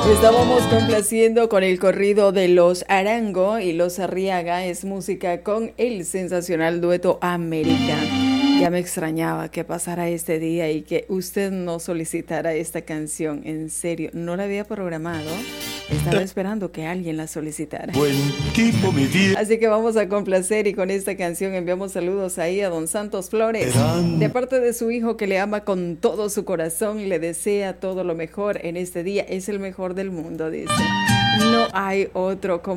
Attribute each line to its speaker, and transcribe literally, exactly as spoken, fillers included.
Speaker 1: Estábamos complaciendo con el corrido de Los Arango y Los Arriaga, es música con el sensacional dueto América. Ya me extrañaba que pasara este día y que usted no solicitara esta canción. En serio, no la había programado. Estaba esperando que alguien la solicitara.
Speaker 2: Buen tipo, mi vida.
Speaker 1: Así que vamos a complacer y con esta canción enviamos saludos ahí a don Santos Flores. De parte de su hijo que le ama con todo su corazón, le desea todo lo mejor en este día. Es el mejor del mundo, dice. No hay otro como